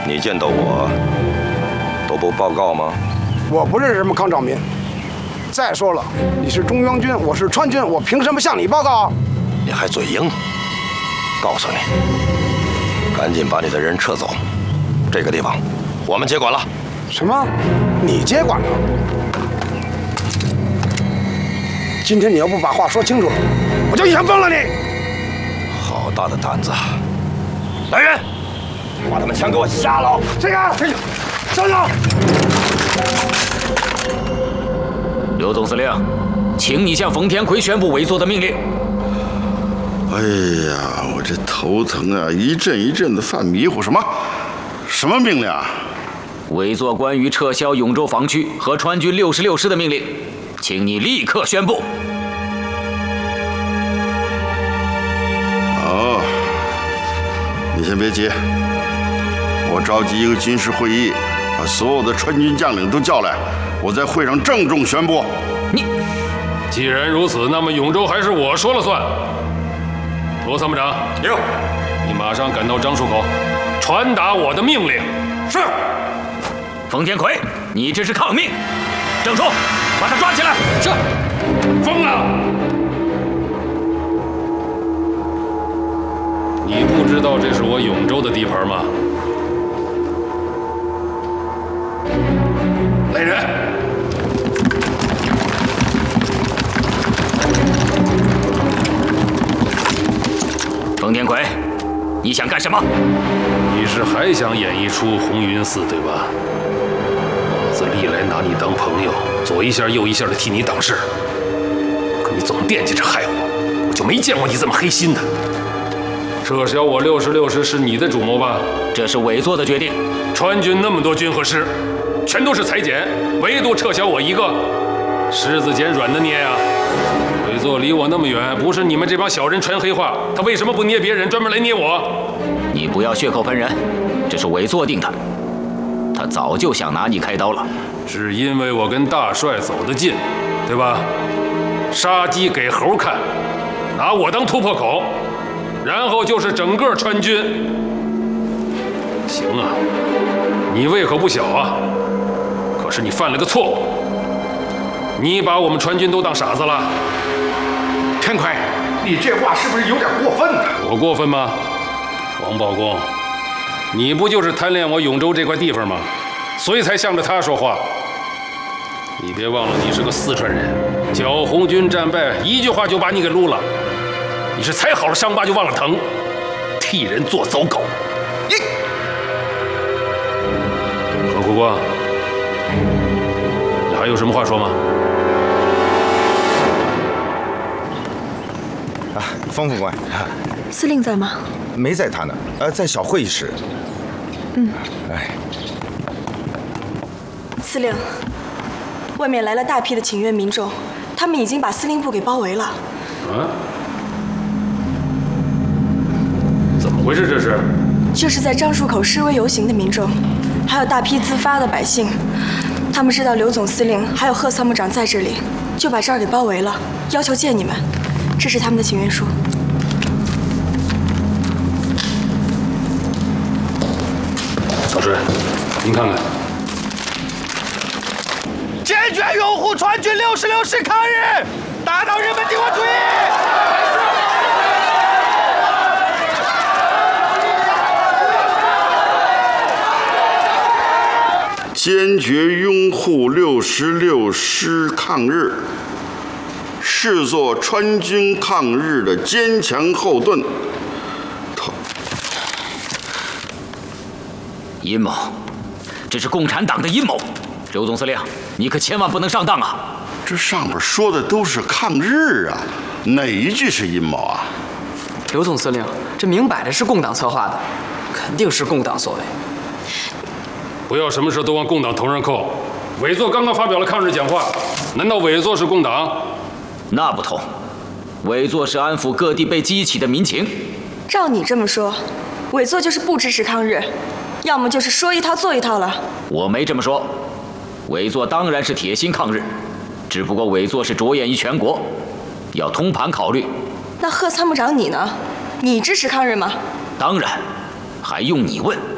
你见到我都不报告吗？ 我不认识什么康兆民。再说了，你是中央军，我是川军，我凭什么向你报告？ 你还嘴硬？告诉你，赶紧把你的人撤走，这个地方我们接管了。 什么？你接管了？今天你要不把话说清楚了，我就一枪崩了你！ 好大的胆子！来人，把他们枪给我下了！ 这个，站住！ 刘总司令，请你向冯天奎宣布委座的命令。 哎呀，我这头疼啊，一阵一阵的犯迷糊。什么命令啊？ 委座关于撤销永州防区和川军66师的命令，请你立刻宣布。 哦，你先别急，我召集一个军事会议，把所有的川军将领都叫来，我在会上郑重宣布。 你， 既然如此，那么永州还是我说了算。罗参谋长， 有， 你马上赶到樟树口，传达我的命令。 是。 冯天奎，你这是抗命！郑叔，把他抓起来！ 是。疯了！你不知道这是我永州的地盘吗？来人！ 冯天奎，你想干什么？ 你是还想演一出红云寺对吧？老子历来拿你当朋友，左一下右一下的替你挡事，可你总惦记着害我，我就没见过你这么黑心的。撤销我66师是你的主谋吧？ 这是委座的决定。 川军那么多军和师，全都是裁减，唯独撤销我一个，狮子捡软的捏呀！委座离我那么远，不是你们这帮小人传黑话，他为什么不捏别人，专门来捏我？ 你不要血口喷人，这是委座定的。他早就想拿你开刀了， 只因为我跟大帅走得近，对吧？杀鸡给猴看，拿我当突破口，然后就是整个川军。行啊，你胃口不小啊，可是你犯了个错误，你把我们川军都当傻子了。 天奎，你这话是不是有点过分呢？ 我过分吗？王保公，你不就是贪恋我永州这块地方吗？所以才向着他说话。你别忘了，你是个四川人，剿红军战败，一句话就把你给撸了。你是踩好了伤疤就忘了疼，替人做走狗。何国光，你还有什么话说吗？ 方副官， 司令在吗？ 没在他呢，在小会议室。哎， 司令，外面来了大批的请愿民众，他们已经把司令部给包围了。 啊？怎么回事？这是？ 就是在樟树口示威游行的民众，还有大批自发的百姓，他们知道刘总司令还有贺参谋长在这里，就把这儿给包围了，要求见你们。这是他们的请愿书。 老师，您看看。 坚决拥护川军66师抗日，打倒日本帝国主义！ 坚决拥护66师抗日，视作川军抗日的坚强后盾。 阴谋，这是共产党的阴谋。刘总司令，你可千万不能上当啊！ 这上面说的都是抗日啊，哪一句是阴谋啊？ 刘总司令，这明摆着是共党策划的，肯定是共党所为。 不要什么事都往共党头上扣。委座刚刚发表了抗日讲话，难道委座是共党？ 那不同，委座是安抚各地被激起的民情。 照你这么说，委座就是不支持抗日，要么就是说一套做一套了。 我没这么说，委座当然是铁心抗日，只不过委座是着眼于全国，要通盘考虑。 那贺参谋长你呢？你支持抗日吗？ 当然，还用你问？